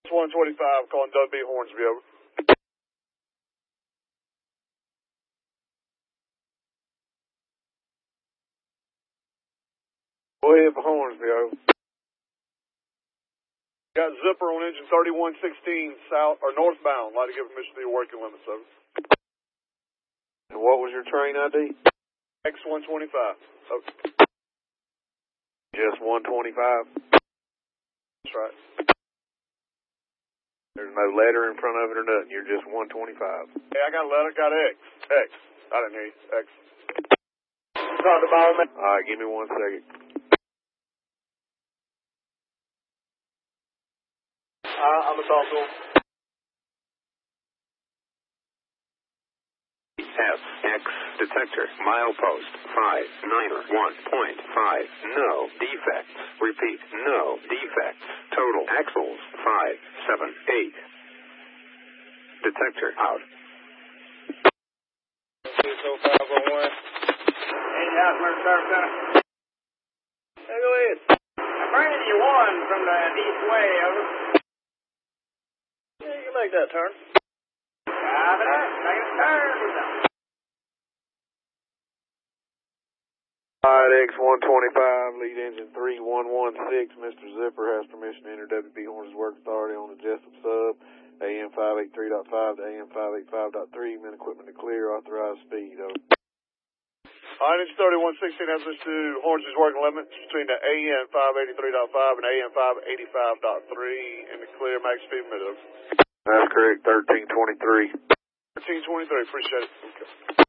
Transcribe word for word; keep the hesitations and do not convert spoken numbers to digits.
one twenty-five, calling W B Hornsby, over. Go ahead for Hornsby, over. Got zipper on engine thirty-one sixteen, south, or northbound. Like to give permission to your working limits, over. And what was your train I D? X one twenty-five, over. Just one twenty-five? That's right. There's no letter in front of it or nothing. You're just one twenty-five. Hey, I got a letter. Got X. X. I didn't hear you. X. Talk to Bowerman. All right, give me one second. Uh, I'm going to talk to him. F X detector milepost five nine one point five. No defects. Repeat, no defects. Total axles five seven eight. Detector out. So five oh one. Hey, Houseman, Service Center. Hey, go ahead. I'm bringing you one from the east way, over. Yeah, you can make that turn. Copy that. Make a turn. All right, X one twenty-five, lead engine three one one six. Mister Zipper has permission to enter W B Hornsby's work authority on the Jessup sub, A M five eighty-three point five to A M five eighty-five point three. Men equipment to clear, authorized speed, over. All right, engine thirty-one sixteen has permission to Hornsby's working limits between the A M five eighty-three point five and A M five eighty-five point three, and the clear max speed limit, over. That's correct, thirteen twenty-three. thirteen twenty-three, appreciate it. Okay.